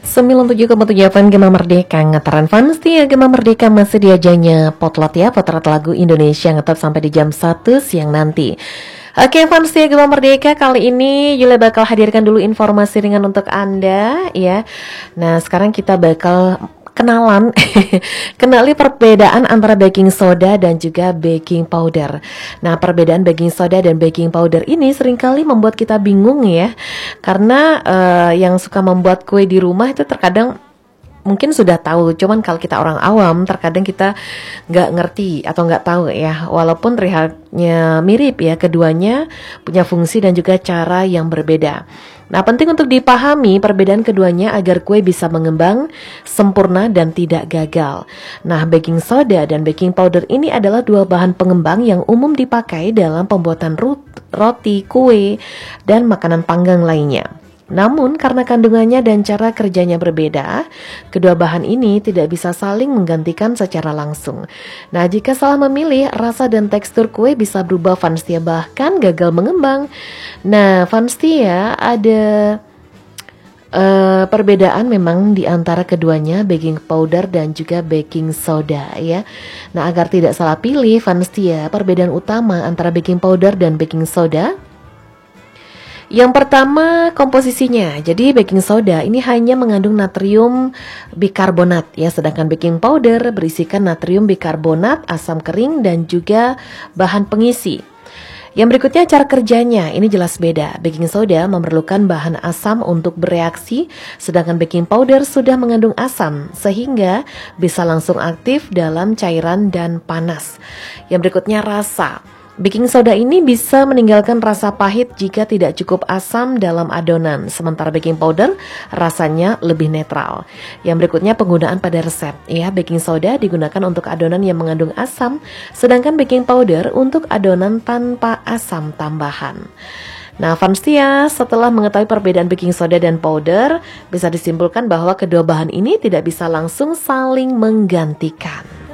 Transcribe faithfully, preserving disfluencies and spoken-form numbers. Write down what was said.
sembilan puluh tujuh koma tujuh F M Gema Merdeka ngetaran fans ya Gema Merdeka masih diajanya potlot ya potret lagu Indonesia ngetop sampai di jam satu siang nanti. Oke fans ya Gema Merdeka, kali ini Yula bakal hadirkan dulu informasi ringan untuk Anda ya. Nah sekarang kita bakal kenalan kenali perbedaan antara baking soda dan juga baking powder. Nah perbedaan baking soda dan baking powder ini seringkali membuat kita bingung ya, karena uh, yang suka membuat kue di rumah itu terkadang mungkin sudah tahu, cuman kalau kita orang awam terkadang kita nggak ngerti atau nggak tahu ya, walaupun terlihatnya mirip ya, keduanya punya fungsi dan juga cara yang berbeda. Nah penting untuk dipahami perbedaan keduanya agar kue bisa mengembang sempurna dan tidak gagal. Nah baking soda dan baking powder ini adalah dua bahan pengembang yang umum dipakai dalam pembuatan roti, kue, dan makanan panggang lainnya. Namun karena kandungannya dan cara kerjanya berbeda, kedua bahan ini tidak bisa saling menggantikan secara langsung. Nah jika salah memilih, rasa dan tekstur kue bisa berubah fanstia, bahkan gagal mengembang. Nah fanstia ada uh, perbedaan memang di antara keduanya, baking powder dan juga baking soda ya. Nah agar tidak salah pilih fanstia, perbedaan utama antara baking powder dan baking soda. Yang pertama komposisinya. Jadi baking soda ini hanya mengandung natrium bikarbonat ya, sedangkan baking powder berisikan natrium bikarbonat, asam kering dan juga bahan pengisi. Yang berikutnya cara kerjanya, ini jelas beda. Baking soda memerlukan bahan asam untuk bereaksi, sedangkan baking powder sudah mengandung asam sehingga bisa langsung aktif dalam cairan dan panas. Yang berikutnya rasa. Baking soda ini bisa meninggalkan rasa pahit jika tidak cukup asam dalam adonan, sementara baking powder rasanya lebih netral. Yang berikutnya penggunaan pada resep. Ya, baking soda digunakan untuk adonan yang mengandung asam, sedangkan baking powder untuk adonan tanpa asam tambahan. Nah, fanstia, setelah mengetahui perbedaan baking soda dan powder, bisa disimpulkan bahwa kedua bahan ini tidak bisa langsung saling menggantikan.